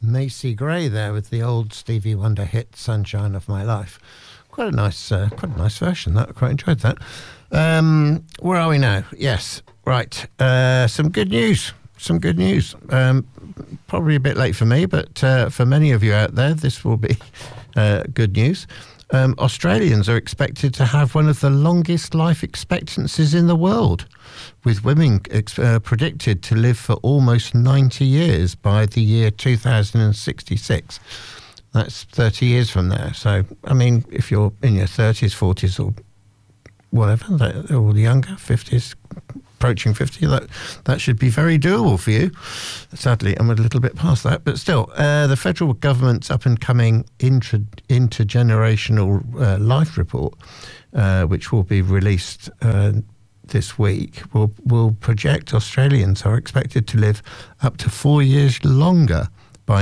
Macy Gray there with the old Stevie Wonder hit "Sunshine of My Life." Quite a nice version. That I quite enjoyed that. Where are we now? Yes, right. Some good news. Probably a bit late for me, but for many of you out there, this will be good news. Australians are expected to have one of the longest life expectancies in the world, with women predicted to live for almost 90 years by the year 2066. That's 30 years from there. So, I mean, if you're in your 30s, 40s or whatever, or younger, 50s, approaching 50, that should be very doable for you. Sadly, I'm a little bit past that, but still, the federal government's up-and-coming intergenerational life report, which will be released this week, will project Australians are expected to live up to 4 years longer by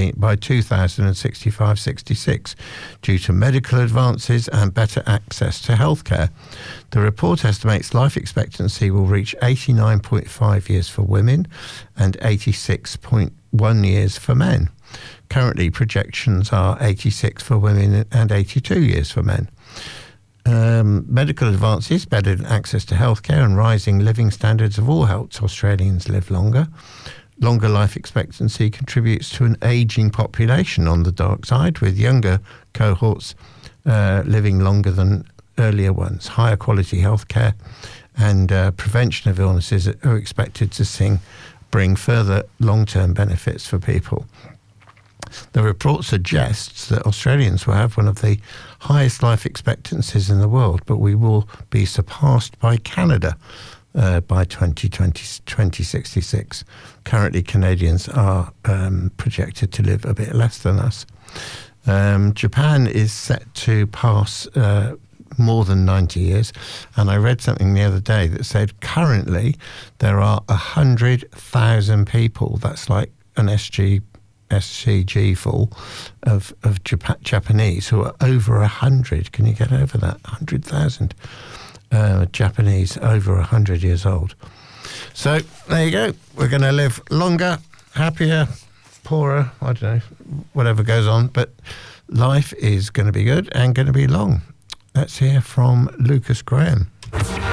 2065-66 due to medical advances and better access to healthcare. The report estimates life expectancy will reach 89.5 years for women and 86.1 years for men. Currently, projections are 86 for women and 82 years for men. Medical advances, better access to healthcare and rising living standards have all helped Australians live longer. Longer life expectancy contributes to an ageing population on the dark side, with younger cohorts living longer than earlier ones. Higher quality healthcare and prevention of illnesses are expected to bring further long-term benefits for people. The report suggests that Australians will have one of the highest life expectancies in the world, but we will be surpassed by Canada by 2066. Currently, Canadians are projected to live a bit less than us. Japan is set to pass more than 90 years, and I read something the other day that said currently there are 100,000 people, that's like an SCG full of Japanese who are over 100. Can you get over that? 100,000 Japanese over 100 years old. So there you go. We're going to live longer, happier, poorer, I don't know, whatever goes on, but life is going to be good and going to be long. Let's hear from Lucas Graham.